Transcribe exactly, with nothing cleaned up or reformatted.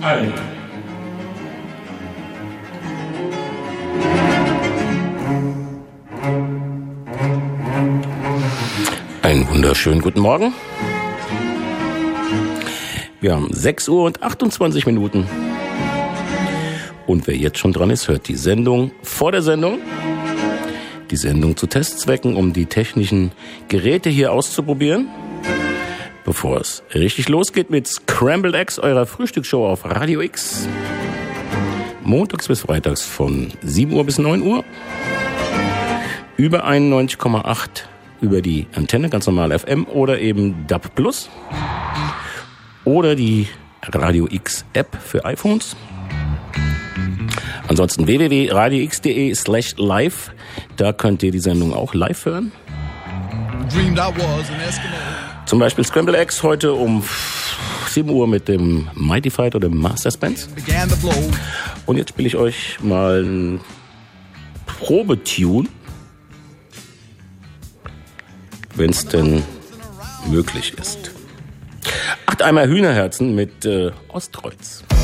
allen. Einen wunderschönen guten Morgen. Wir haben sechs Uhr und achtundzwanzig Minuten. Und wer jetzt schon dran ist, hört die Sendung vor der Sendung. Die Sendung zu Testzwecken, um die technischen Geräte hier auszuprobieren. Bevor es richtig losgeht mit Scrambled Eggs, eurer Frühstücksshow auf Radio X. Montags bis freitags von sieben Uhr bis neun Uhr. Über einundneunzig Komma acht über die Antenne, ganz normal F M oder eben D A B Plus. Oder die Radio X App für iPhones. Ansonsten w w w punkt radio x punkt d e slash live. Da könnt ihr die Sendung auch live hören. Zum Beispiel Scramble Eggs heute um sieben Uhr mit dem Mighty Fight oder dem Master Spence. Und jetzt spiele ich euch mal ein Probetune, wenn es denn möglich ist. Acht Eimer Hühnerherzen mit äh, Ostkreuz.